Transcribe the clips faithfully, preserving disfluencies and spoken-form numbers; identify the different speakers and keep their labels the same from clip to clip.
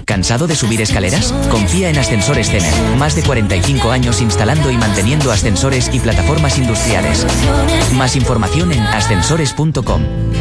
Speaker 1: ¿Cansado de subir escaleras? Confía en Ascensores Cener. Más de cuarenta y cinco años instalando y manteniendo ascensores y plataformas industriales. Más información en ascensores punto com.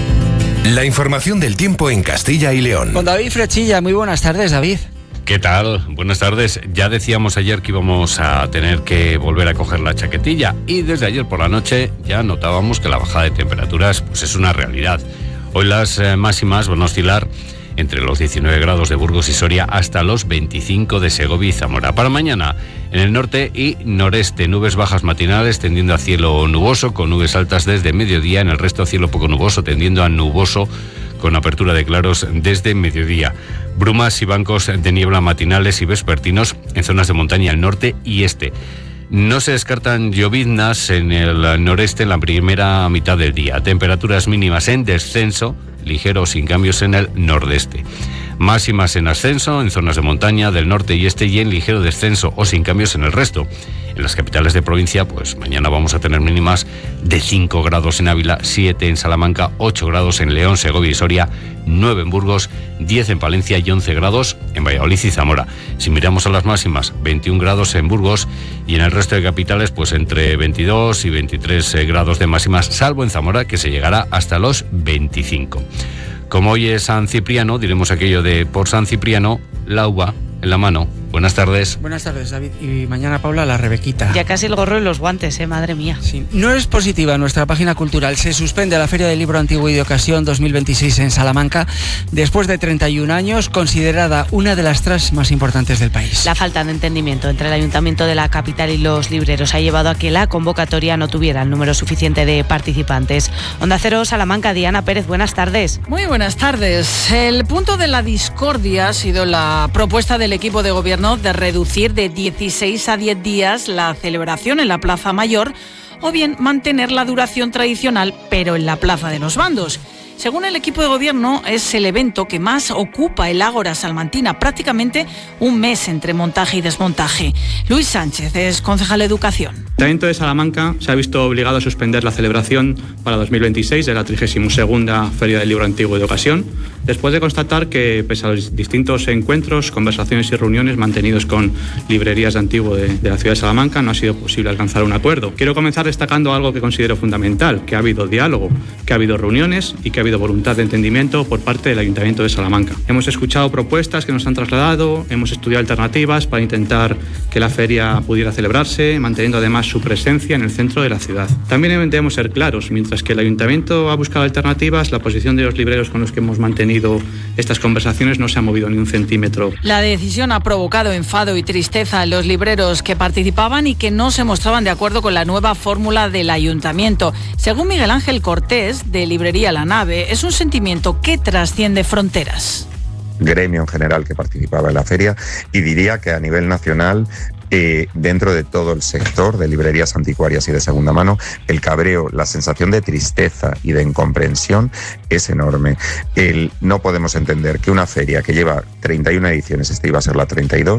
Speaker 2: La información del tiempo en Castilla y León.
Speaker 3: Con David Frechilla. Muy buenas tardes, David.
Speaker 4: ¿Qué tal? Buenas tardes. Ya decíamos ayer que íbamos a tener que volver a coger la chaquetilla y desde ayer por la noche ya notábamos que la bajada de temperaturas pues es una realidad. Hoy las eh, máximas van a oscilar entre los diecinueve grados de Burgos y Soria hasta los veinticinco de Segovia y Zamora. Para mañana, en el norte y noreste, nubes bajas matinales tendiendo a cielo nuboso, con nubes altas desde mediodía. En el resto, cielo poco nuboso tendiendo a nuboso, con apertura de claros desde mediodía. Brumas y bancos de niebla matinales y vespertinos en zonas de montaña al norte y este. No se descartan lloviznas en el noreste en la primera mitad del día. Temperaturas mínimas en descenso, ligeros sin cambios en el nordeste. Máximas en ascenso en zonas de montaña del norte y este y en ligero descenso o sin cambios en el resto. En las capitales de provincia, pues mañana vamos a tener mínimas de cinco grados en Ávila, siete en Salamanca, ocho grados en León, Segovia y Soria, nueve en Burgos, diez en Palencia y once grados en Valladolid y Zamora. Si miramos a las máximas, veintiún grados en Burgos y en el resto de capitales, pues entre veintidós y veintitrés grados de máximas, salvo en Zamora, que se llegará hasta los veinticinco. Como hoy es San Cipriano, diremos aquello de por San Cipriano, la uva en la mano. Buenas tardes.
Speaker 3: Buenas tardes, David. Y mañana, Paula, la Rebequita.
Speaker 5: Ya casi el gorro y los guantes, eh, madre mía.
Speaker 3: Sí. No es positiva nuestra página cultural. Se suspende la Feria del Libro Antiguo y de Ocasión dos mil veintiséis en Salamanca después de treinta y un años, considerada una de las tras más importantes del país.
Speaker 5: La falta de entendimiento entre el Ayuntamiento de la capital y los libreros ha llevado a que la convocatoria no tuviera el número suficiente de participantes. Onda Cero, Salamanca, Diana Pérez, buenas tardes.
Speaker 6: Muy buenas tardes. El punto de la discordia ha sido la propuesta del equipo de gobierno de reducir de dieciséis a diez días la celebración en la Plaza Mayor o bien mantener la duración tradicional pero en la Plaza de los Bandos. Según el equipo de gobierno, es el evento que más ocupa el Ágora salmantina, prácticamente un mes entre montaje y desmontaje. Luis Sánchez es concejal de Educación.
Speaker 7: El Ayuntamiento de Salamanca se ha visto obligado a suspender la celebración para dos mil veintiséis de la trigésima segunda Feria del Libro Antiguo y de Ocasión, después de constatar que, pese a los distintos encuentros, conversaciones y reuniones mantenidos con librerías de antiguo de, de la ciudad de Salamanca, no ha sido posible alcanzar un acuerdo. Quiero comenzar destacando algo que considero fundamental, que ha habido diálogo, que ha habido reuniones y que ha habido voluntad de entendimiento por parte del Ayuntamiento de Salamanca. Hemos escuchado propuestas que nos han trasladado, hemos estudiado alternativas para intentar que la feria pudiera celebrarse, manteniendo además su presencia en el centro de la ciudad. También debemos ser claros, mientras que el Ayuntamiento ha buscado alternativas, la posición de los libreros con los que hemos mantenido estas conversaciones no se ha movido ni un centímetro.
Speaker 6: La decisión ha provocado enfado y tristeza en los libreros que participaban y que no se mostraban de acuerdo con la nueva fórmula del Ayuntamiento. Según Miguel Ángel Cortés, de Librería La Nave, es un sentimiento que trasciende fronteras.
Speaker 8: Gremio en general que participaba en la feria y diría que a nivel nacional, eh, dentro de todo el sector de librerías anticuarias y de segunda mano, el cabreo, la sensación de tristeza y de incomprensión es enorme. El, no podemos entender que una feria que lleva treinta y una ediciones, esta iba a ser la treinta y dos,